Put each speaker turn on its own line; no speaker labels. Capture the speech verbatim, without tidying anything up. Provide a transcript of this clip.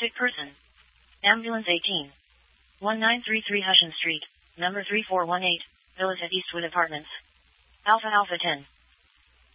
Sick person. Ambulance eighteen. one nine three three Hushion Street, number three four one eight, Villas at Eastwood Apartments. Alpha Alpha ten.